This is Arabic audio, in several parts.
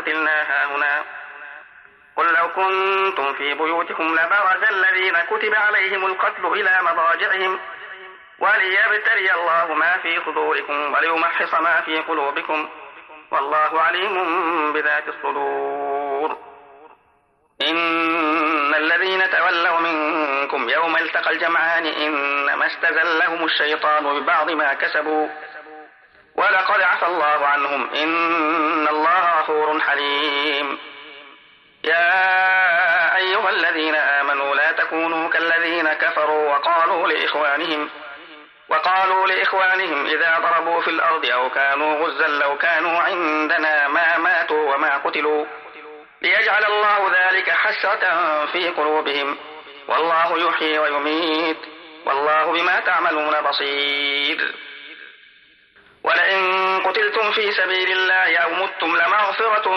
قتلنا هاهنا. قل لو كنتم في بيوتكم لبرز الذين كتب عليهم القتل إلى مضاجعهم وليبتلي الله ما في صدوركم وليمحص ما في قلوبكم والله عليم بذات الصدور. إن الذين تولوا منكم يوم التقى الجمعان إنما استزلهم الشيطان ببعض ما كسبوا ولقد عفى الله عنهم إن الله غفور حليم. يا أيها الذين آمنوا لا تكونوا كالذين كفروا وقالوا لإخوانهم إذا ضربوا في الأرض أو كانوا غزا لو كانوا عندنا ما ماتوا وما قتلوا ليجعل الله ذلك حسرة في قلوبهم والله يحيي ويميت والله بما تعملون بصير. ولئن قتلتم في سبيل الله أو متم لمغفرة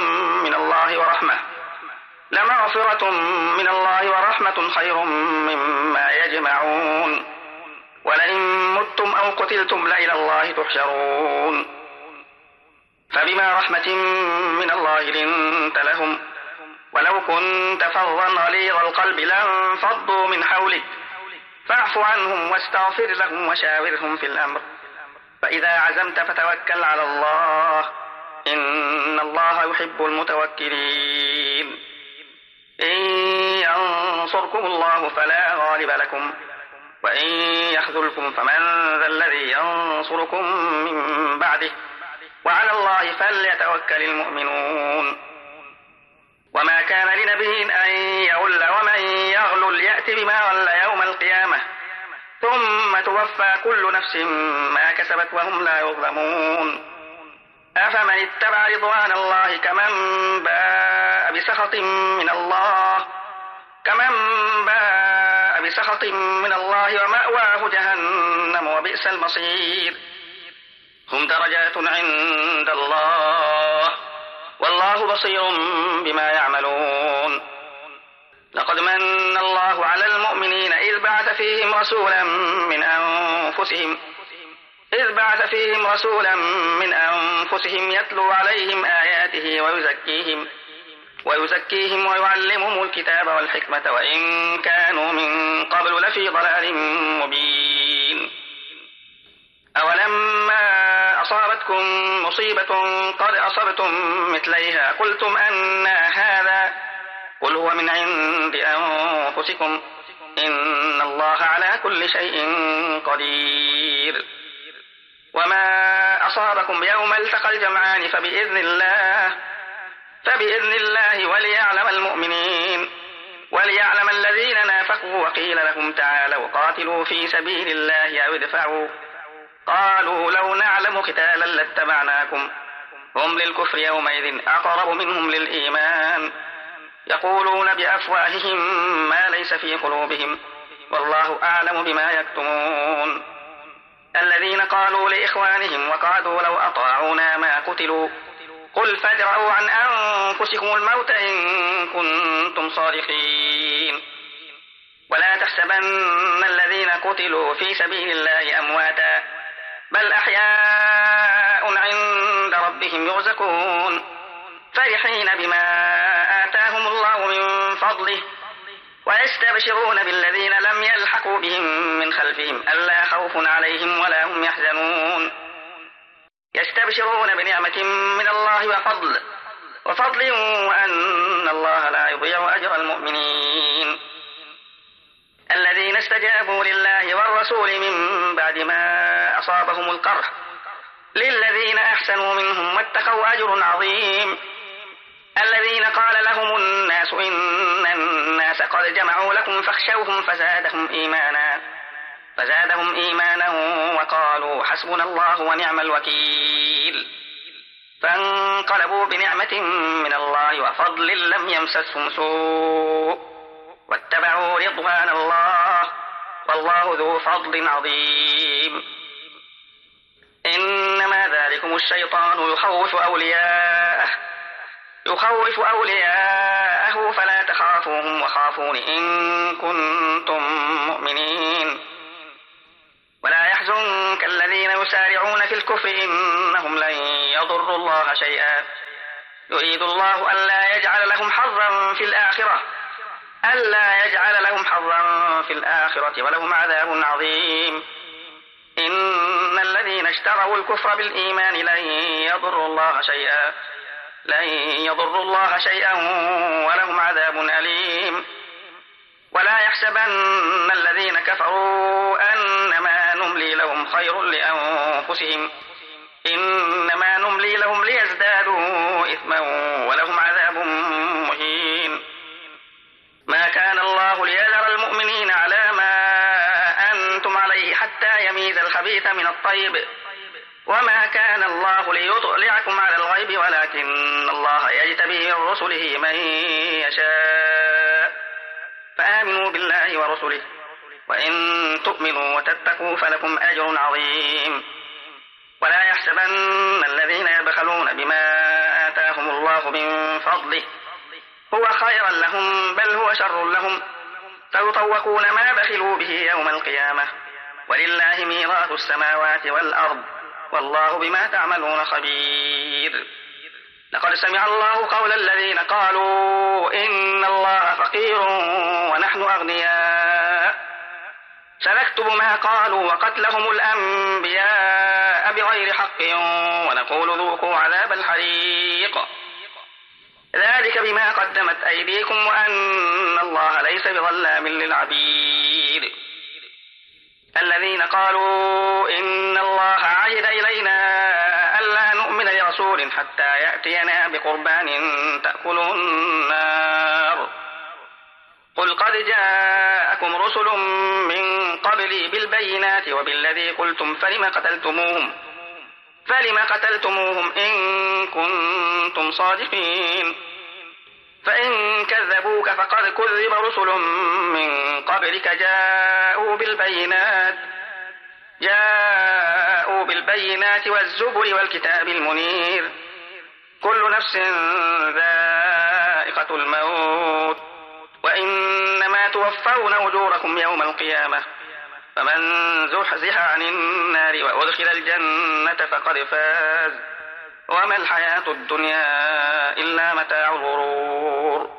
من الله ورحمة خير مما يجمعون. ولئن متم أو قتلتم لإلى الله تحشرون. فبما رحمة من الله لنت لهم ولو كنت فظا غليظ القلب لانفضوا من حولك فاعف عنهم واستغفر لهم وشاورهم في الأمر فإذا عزمت فتوكل على الله إن الله يحب المتوكلين. إن ينصركم الله فلا غالب لكم وإن يخذلكم فمن ذا الذي ينصركم من بعده وعلى الله فليتوكل المؤمنون. وما كان لنبي أن يغل ومن يغلل يأت بما غل يوم القيامة ثم توفى كل نفس ما كسبت وهم لا يظلمون. أفمن اتبع رضوان الله كمن باء بسخط من الله ومأواه جهنم وبئس المصير. هم درجات عند الله والله بصير بما يعملون. لقد من الله على المؤمنين إذ بعث فيهم رسولا من أنفسهم يتلو عليهم آياته ويزكيهم ويعلمهم الكتاب والحكمة وإن كانوا من قبل لفي ضلال مبين. أولما أصابتكم مصيبة قد أصبتم مثليها قلتم أنى هذا قل هو من عند أنفسكم إن الله على كل شيء قدير. وما أصابكم يوم التقى الجمعان فبإذن الله وليعلم المؤمنين وليعلم الذين نافقوا وقيل لهم تعالوا قاتلوا في سبيل الله أو ادفعوا قالوا لو نعلم قتالا لاتبعناكم هم للكفر يومئذ أقرب منهم للإيمان يقولون بأفواههم ما ليس في قلوبهم والله أعلم بما يكتمون. الذين قالوا لإخوانهم وقعدوا لو أطاعونا ما قتلوا قل فادرءوا عن أنفسكم الموت إن كنتم صادقين. ولا تحسبن الذين قتلوا في سبيل الله أمواتا بل أحياء عند ربهم يرزقون فرحين بما آتاهم الله من فضله ويستبشرون بالذين لم يلحقوا بهم من خلفهم ألا خوف عليهم ولا هم يحزنون. يستبشرون بنعمة من الله وفضل وأن الله لا يضيع أجر المؤمنين. الذين استجابوا لله والرسول من بعد ما أصابهم القرح للذين أحسنوا منهم واتقوا أجر عظيم. الذين قال لهم الناس إن الناس قد جمعوا لكم فاخشوهم فزادهم إيمانا وقالوا حسبنا الله ونعم الوكيل. فانقلبوا بنعمة من الله وفضل لم يمسسهم سوء واتبعوا رضوان الله والله ذو فضل عظيم. إنما ذلكم الشيطان يخوف أولياءه فلا تخافوهم وخافون إن كنتم مؤمنين. ولا يحزنك الذين يسارعون في الكفر إنهم لن يضروا الله شيئا يريد الله ألا يجعل لهم حظا في الآخرة ولهم عذاب عظيم. إن الذين اشتروا الكفر بالإيمان لن يضروا الله شيئا ولهم عذاب أليم. ولا يحسبن الذين كفروا أنما نملي لهم خير لأنفسهم، إنما نملي لهم ليزدادوا إثما ولهم عذاب مهين. ما كان الله ليذر المؤمنين على ما أنتم عليه حتى يميز الخبيث من الطيب، وما كان الله ليطلعكم على الغيب ولكن الله يجتبي من رسله من يشاء. فآمنوا بالله ورسله، وإن تؤمنوا وتتقوا فلكم أجر عظيم. ولا يحسبن الذين يبخلون بما آتاهم الله من فضله هو خيرا لهم بل هو شر لهم، سيطوقون ما بخلوا به يوم القيامة، ولله ميراث السماوات والأرض والله بما تعملون خبير. لقد سمع الله قول الذين قالوا إن الله فقير ونحن أغنياء، سنكتب ما قالوا وقتلهم الأنبياء بغير حق ونقول ذوقوا عذاب الحريق، ذلك بما قدمت أيديكم وأن الله ليس بظلام للعبيد. الذين قالوا إن الله عهد إلينا ألا نؤمن لرسول حتى يأتينا بقربان تأكله النار، قل قد جاءكم رسل من قبلي بالبينات وبالذي قلتم فلم قتلتموهم إن كنتم صادقين. فإن كذبوك فقد كذب رسل من قبلك جاءوا بالبينات والزبر والكتاب المنير، كل نفس ذائقة الموت وإنما توفون أجوركم يوم القيامة، فمن زحزح عن النار وأدخل الجنة فقد فاز، وما الحياة الدنيا إلا متاع الغرور.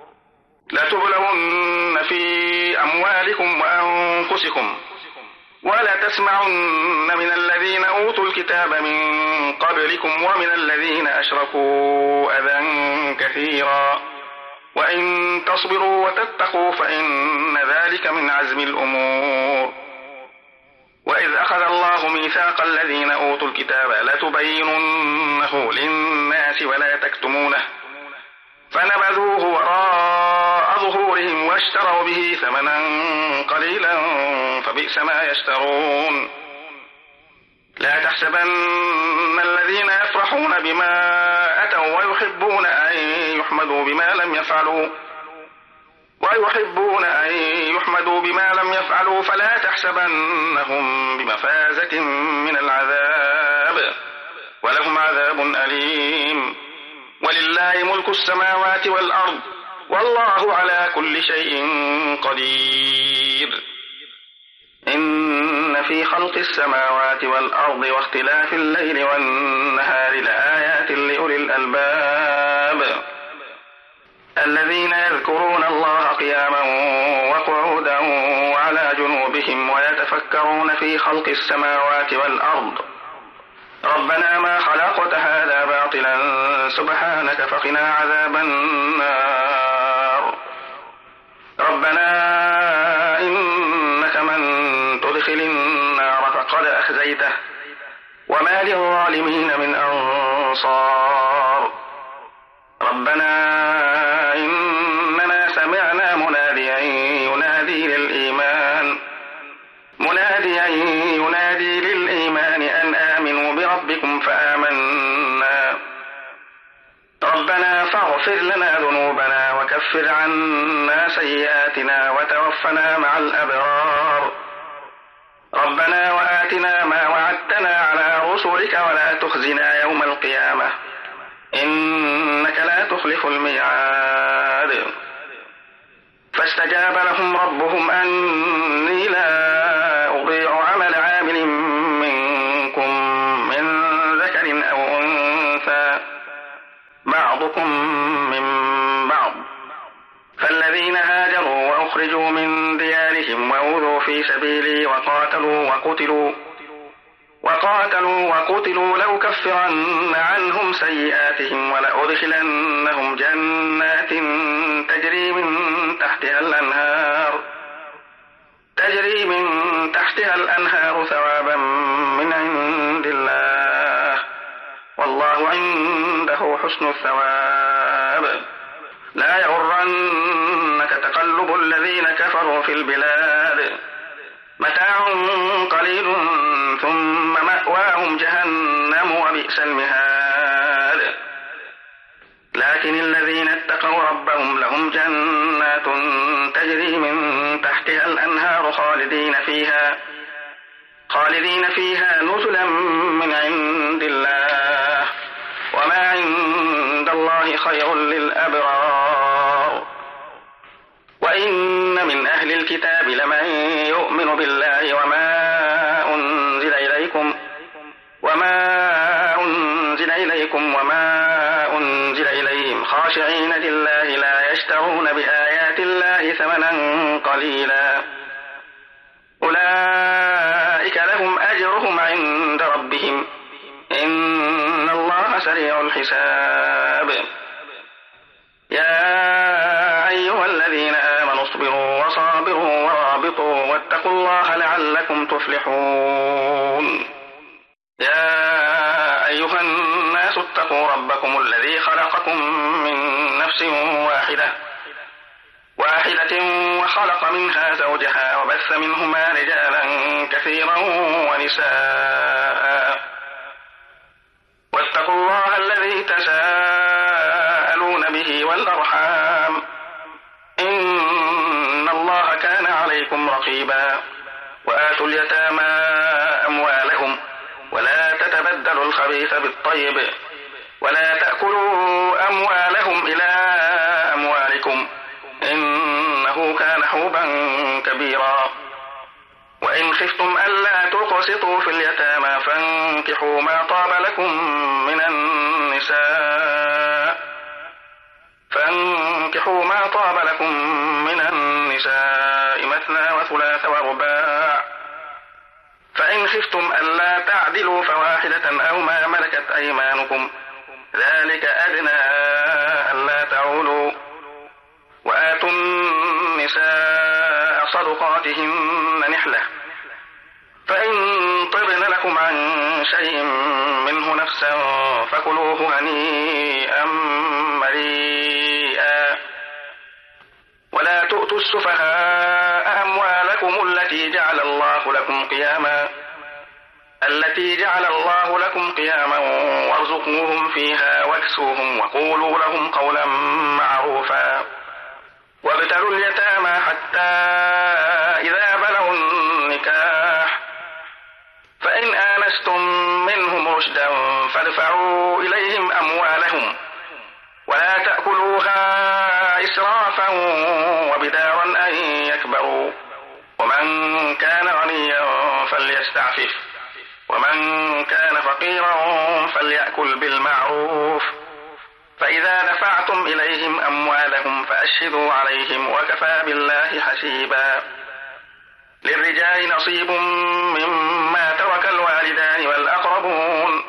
لتبلون في أموالكم وأنفسكم ولا تسمعن من الذين أوتوا الكتاب من قبلكم ومن الذين أشركوا أذى كثيرا، وإن تصبروا وتتقوا فإن ذلك من عزم الأمور. وإذ أخذ الله ميثاق الذين أوتوا الكتاب لتبيننه للناس ولا تكتمونه، فنبذوه وراء ظهورهم واشتروا به ثمنا قليلا فبئس ما يشترون. لا تحسبن الذين يفرحون بما أتوا ويحبون أن يحمدوا بما لم يفعلوا فلا تحسبنهم بمفازة من العذاب ولهم عذاب أليم. ولله ملك السماوات والأرض والله على كل شيء قدير. إن في خلق السماوات والأرض واختلاف الليل والنهار لآيات لأولي الألباب الذين يذكرون الله قياما وقعودا وعلى جنوبهم ويتفكرون في خلق السماوات والأرض ربنا ما خلقت هذا باطلا سبحانك فقنا عذاب النار. ربنا إنك من تدخل النار فقد أخزيته وما للظالمين من أنصار. ربنا إننا سمعنا مناديا ينادي للإيمان أن آمنوا بربكم فآمنا. ربنا فاغفر لنا ذنوبنا وكفر عنا سيئاتنا وتوفنا مع الأبرار. ربنا وآتنا ما وعدتنا على رسلك ولا تخزنا يوم القيامة إنك لا تخلف الميعاد. فاستجاب لهم ربهم أني لا أضيع عمل عامل منكم من ذكر أو أنثى بعضكم من بعض. فالذين هاجروا وأخرجوا من ديارهم وأوذوا في سبيلي وقاتلوا لأكفرن عنهم سيئاتهم ولأدخلنهم جنات تجري من تحتها الأنهار ثوابا من عند الله، والله عنده حسن الثواب. لا يغرنك تقلب الذين كفروا في البلاد، متاع قليل ثم مأواهم جهنم وبئس المهاد. لكن الذين اتقوا ربهم لهم جنات تجري من تحتها الأنهار خالدين فيها نزلا من عند الله، وما عند الله خير للأبرار. وإن من أهل الكتاب لمن يؤمن بالله وما أنزل إليكم وما أنزل إليهم خاشعين لله لا يشترون بآيات الله ثمنا قليلا، أولئك لهم أجرهم عند ربهم إن الله سريع الحساب. يا أيها الذين آمنوا اصبروا وصابروا ورابطوا واتقوا الله لعلكم تفلحون. يا أيها الناس اتقوا ربكم الذي خلقكم من نفس واحدة وخلق منها زوجها وبث منهما رجالا كثيرا ونساء، واتقوا الله الذي تساءلون به والأرحام إن الله كان عليكم رقيبا. وآتوا اليتامى أموالهم ولا تتبدلوا الخبيث بالطيب ولا تأكلوا أموالهم إلى أموالكم إنه كان حوبا كبيرا. وإن خفتم ألا تقسطوا في اليتامى فانكحوا ما طاب لكم من النساء مثنى وثلاث ورباع، فإن خفتم ألا تعدلوا فواحدة أو ما ملكت أيمانكم ذلك أدنى ألا تعولوا. وآتوا النساء صدقاتهن نحلة، فإن طبن لكم عن شيء منه نفسا فكلوه هنيئا مريئا. ولا تؤتوا السفهاء أموالكم التي جعل الله لكم قياما وارزقوهم فيها واكسوهم وقولوا لهم قولا معروفا. وابتلوا اليتامى حتى إذا بلغوا النكاح فإن آنستم منهم رشدا فادفعوا إليهم أموالهم ولا تأكلوها إسرافا وبدارا أن يكبروا. ومن كان غنيا فليستعفف ومن كان فقيرا فليأكل بالمعروف. فإذا دفعتم إليهم أموالهم فأشهدوا عليهم وكفى بالله حسيبا. للرجال نصيب مما ترك الوالدان والأقربون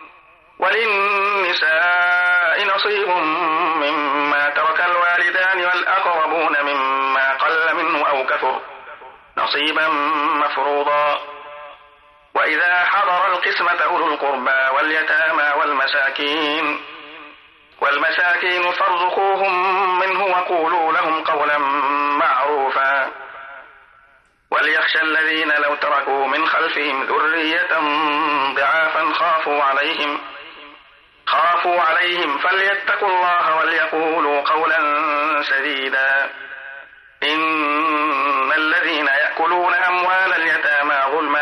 وللنساء نصيب مما ترك الوالدان والأقربون مما قل منه أو كثر نصيبا مفروضا. وإذا حضر القسمة أولو القربى واليتامى والمساكين فارزقوهم منه وقولوا لهم قولا معروفا. وليخشى الذين لو تركوا من خلفهم ذرية ضعافا خافوا عليهم فليتقوا الله وليقولوا قولا سديدا. إن الذين يأكلون أموال اليتامى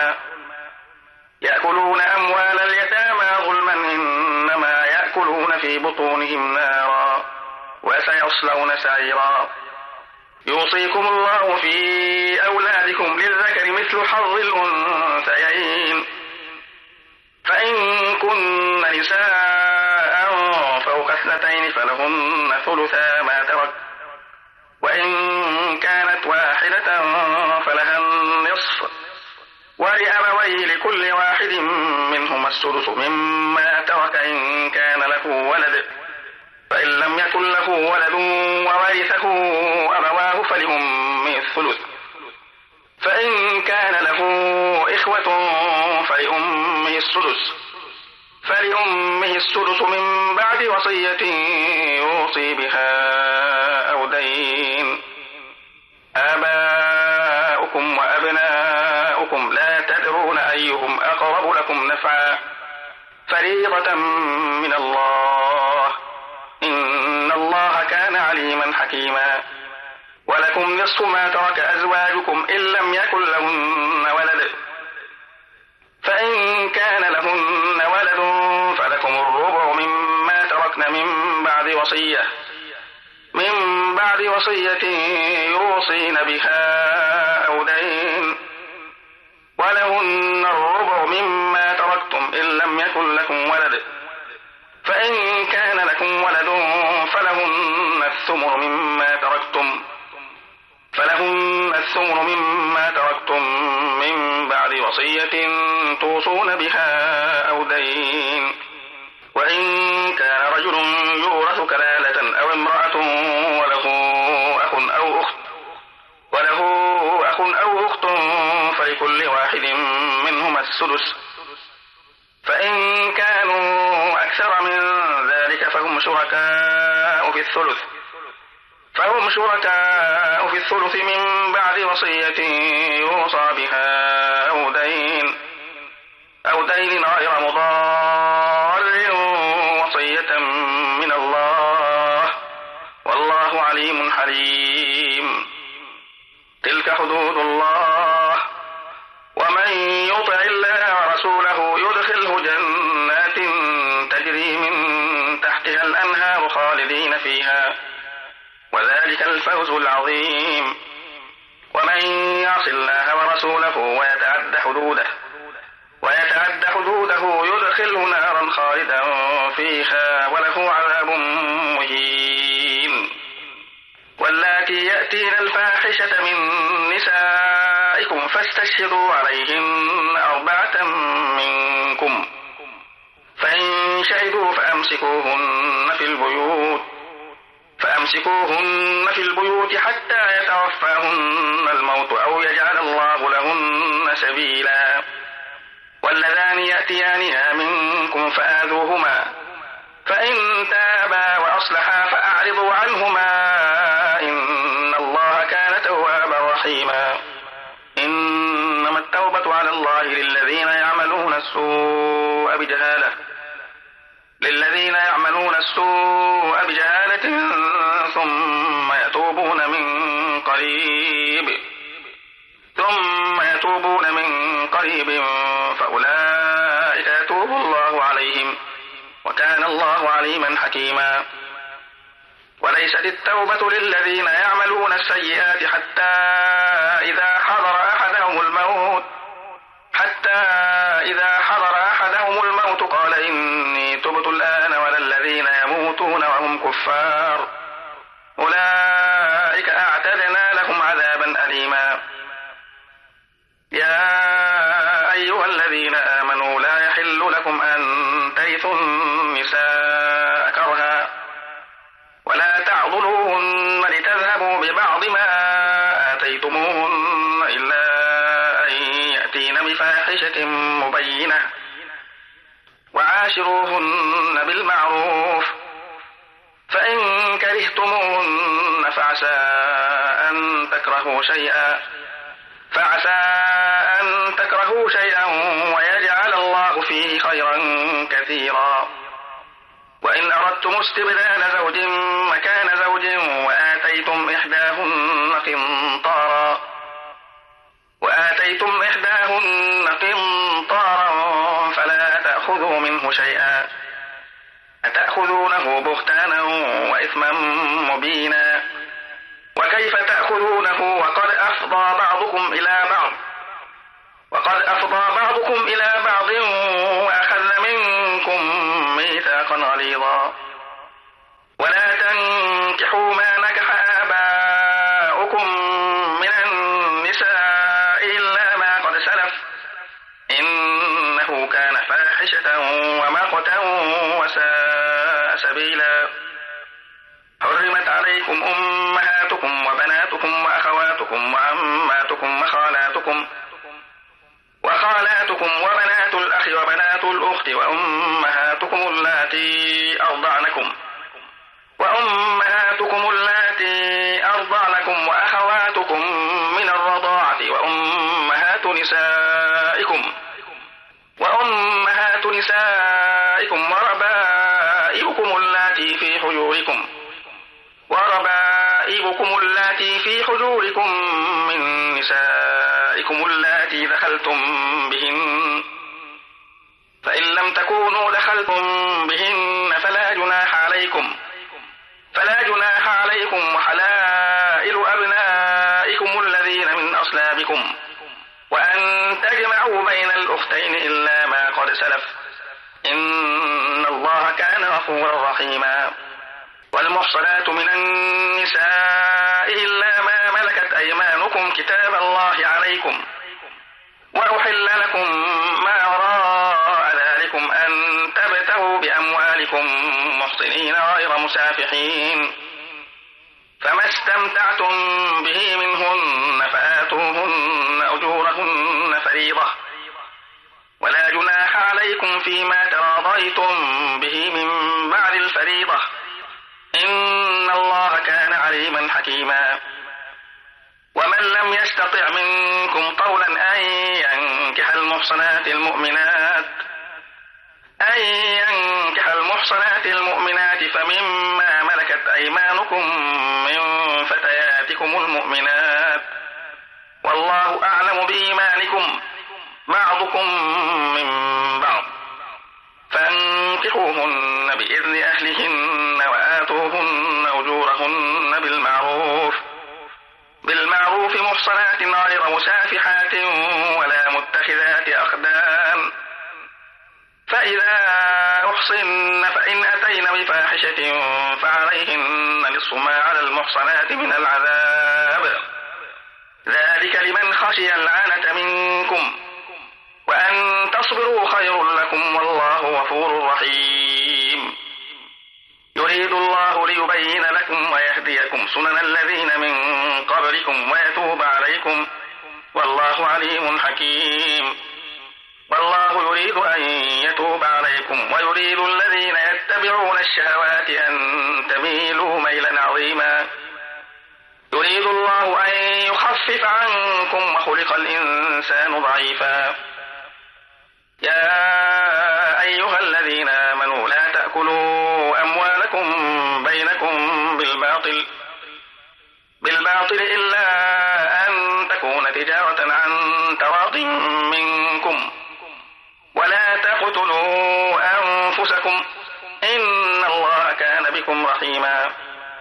ظلما إنما يأكلون في بطونهم نارا وسيصلون سعيرا. يوصيكم الله في أولادكم للذكر مثل حظ الأنثيين، فإن كن نساء فوق اثنتين فلهن ثلثا ما ترك، وإن كانت واحدة فلها النصف، ولأبويه لكل واحد منهما السدس مما ترك إن كان له ولد، فإن لم يكن له ولد وورثه أبواه فلأمه الثلث، فإن كان له إخوة فلأمه السدس من بعد وصية يوصي بها أو دين. آباؤكم وأبناؤكم لا تدرون أيهم أقرب لكم نفعا، فريضة من الله، إن الله كان عليما حكيما. ولكم نصف ما ترك أزواجكم إن لم يكن لهن ولد، فإن كان لهن ولد فلكم الربع مما تركن من بعد وصية يوصين بها أو دين، ولهن الربع مما تركتم إن لم يكن لكم ولد، فإن كان لكم ولد فلهن الثمر مما تركتم من بعد وصية توصون بها أو دين. وإن كان رجل يورث كلالة أو امرأة وله أخ أو أخت فلكل واحد منهما السدس، فإن كانوا أكثر من ذلك فهم شركاء في الثلث من بعد وصية يوصى بها أو دين غير مضار، وصية من الله، والله عليم حليم. تلك حدود الله، ومن يطع الله ورسوله يدخله جنات تجري من تحتها الأنهار خالدين فيها، وذلك الفوز العظيم. ومن يعص الله ورسوله ويتعد حدوده يدخله نارا خالدا فيها وله عذاب مهين. واللاتي يأتين الفاحشة من نسائكم فاستشهدوا عليهن 4 منكم، فإن شهدوا فأمسكوهن في البيوت حتى يتوفاهن الموت أو يجعل الله لهن سبيلا. واللذان يأتيانها منكم فآذوهما، فإن تابا وأصلحا فأعرضوا عنهما، إن الله كان توابا رحيما. إنما التوبة على الله للذين يعملون السوء بجهالة ثم يتوبون من قريب فأولئك يتوب الله عليهم، وكان الله عليما حكيما. وليست التوبة للذين يعملون السيئات حتى إذا حضر أحدهم الموت قال إني تبت الآن، ولا الذين يموتون وهم كفار، أولئك أعتدنا لهم عذابا أليما. يا أيها الذين آمنوا لا يحل لكم أن ترثوا النساء كرها، ولا تعضلوهن لتذهبوا ببعض ما آتيتموهن إلا أن يأتين بفاحشة مبينة، وعاشروهن بالمعروف، فإن كرهتموهن فعسى أن تكرهوا شيئا ويجعل الله فيه خيرا كثيرا. وإن أردتم استبدال زوج مكان زوج وآتيتم إحداهن قنطارا فلا تأخذوا منه شيئا، أتأخذونه بهتانا وإثما مبينا. وكيف تأخذونه وقد أفضى بعضكم إلى بعض وأخذ منكم ميثاقا غليظا. عقبة وساء سبيلا. حرمت عليكم أمهاتكم وبناتكم وأخواتكم وعماتكم وخالاتكم وبنات الأخ وبنات الأخت وأمهاتكم اللاتي أرضعنكم وأخواتكم من الرضاعة وأمهات نسائكم وربائبكم اللاتي في حجوركم من نسائكم اللاتي دخلتم بهن، فإن لم تكونوا دخلتم بهن فلا جناح عليكم وحلائل أبنائكم الذين من أصلابكم، وأن تجمعوا بين الأختين إلا ما قد سلف، إن الله كان غفورا رحيما. والمحصنات من النساء إلا ما ملكت أيمانكم كتاب الله عليكم، وأحل لكم ما وراء ذلكم أن تبتغوا بأموالكم محصنين غير مسافحين، فما استمتعتم به منهن فآتوهن أجورهن فريضة، ولا جناح عليكم فيما تراضيتم به من بعد الفريضة، إن الله كان عليما حكيما. ومن لم يستطع منكم طولا أن ينكح المحصنات المؤمنات فمما ملكت أيمانكم من فتياتكم المؤمنات، والله أعلم بإيمانكم بعضكم من بعض، فانكحوهن بإذن أهلهن وآتوهن أجورهن بالمعروف محصنات غير مسافحات ولا متخذات أخدان، فإذا أحصن فإن أتين بفاحشة فعليهن نصف ما على المحصنات من العذاب، ذلك لمن خشي العنة منكم، وأن تصبروا خير لكم والله غفور رحيم. يريد الله ليبين لكم ويهديكم سنن الذين من قبلكم ويتوب عليكم، والله عليم حكيم. والله يريد أن يتوب عليكم ويريد الذين يتبعون الشهوات أن تميلوا ميلا عظيما. يريد الله أن يخفف عنكم وخلق الإنسان ضعيفا. يا أيها الذين آمنوا لا تأكلوا أموالكم بينكم بالباطل إلا أن تكون تجارة عن تراض منكم، ولا تقتلوا أنفسكم إن الله كان بكم رحيما.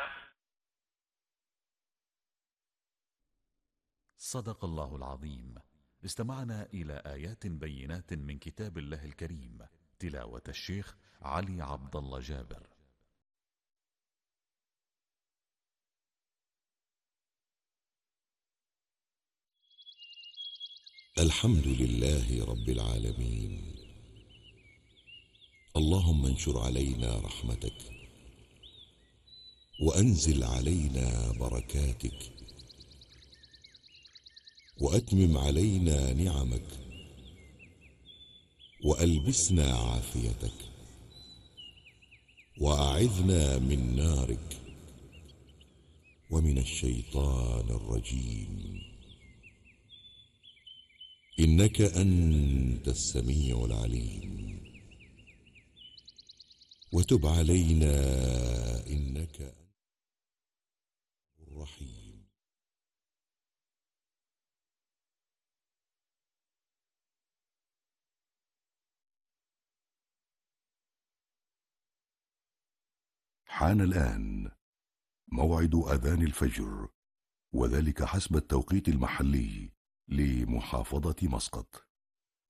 صدق الله العظيم. استمعنا إلى آيات بينات من كتاب الله الكريم، تلاوة الشيخ علي عبد الله جابر. الحمد لله رب العالمين. اللهم انشر علينا رحمتك وأنزل علينا بركاتك وأتمم علينا نعمك وألبسنا عافيتك وأعذنا من نارك ومن الشيطان الرجيم، إنك أنت السميع العليم، وتب علينا إنك أنت الرحيم. حان الآن موعد أذان الفجر، وذلك حسب التوقيت المحلي لمحافظة مسقط.